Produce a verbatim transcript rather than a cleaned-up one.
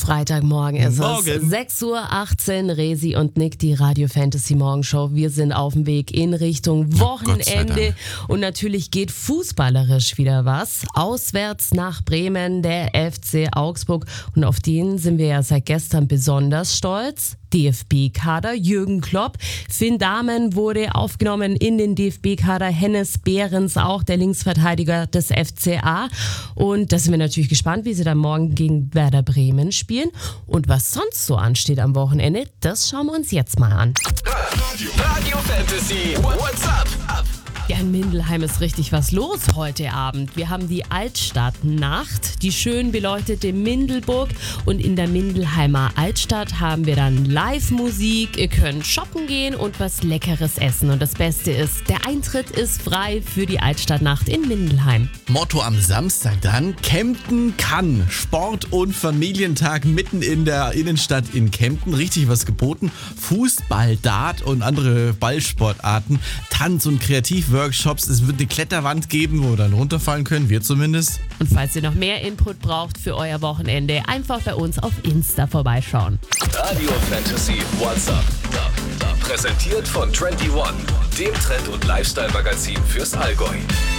Freitagmorgen ist Morgen. es. sechs Uhr achtzehn, Resi und Nick, die Radio Fantasy Morgenshow. Wir sind auf dem Weg in Richtung Wochenende. Und natürlich geht fußballerisch wieder was. Auswärts nach Bremen, der F C Augsburg. Und auf den sind wir ja seit gestern besonders stolz. D F B-Kader, Jürgen Klopp. Finn Dahmen wurde aufgenommen in den D F B-Kader. Hennes Behrens, auch der Linksverteidiger des F C A. Und da sind wir natürlich gespannt, wie sie dann morgen gegen Werder Bremen spielen. Und was sonst so ansteht am Wochenende, das schauen wir uns jetzt mal an. Radio, Radio Fantasy, what's up? Ja, in Mindelheim ist richtig was los heute Abend. Wir haben die Altstadtnacht, die schön beleuchtete Mindelburg. Und in der Mindelheimer Altstadt haben wir dann Live-Musik. Ihr könnt shoppen gehen und was Leckeres essen. Und das Beste ist, der Eintritt ist frei für die Altstadtnacht in Mindelheim. Motto am Samstag dann: Kempten kann. Sport- und Familientag mitten in der Innenstadt in Kempten. Richtig was geboten. Fußball, Dart und andere Ballsportarten. Tanz- und Kreativworkshops. Es wird eine Kletterwand geben, wo wir dann runterfallen können. Wir zumindest. Und falls ihr noch mehr Input braucht für euer Wochenende, einfach bei uns auf Insta vorbeischauen. Radio Fantasy, what's up? Präsentiert von Twenty One, dem Trend- und Lifestyle-Magazin fürs Allgäu.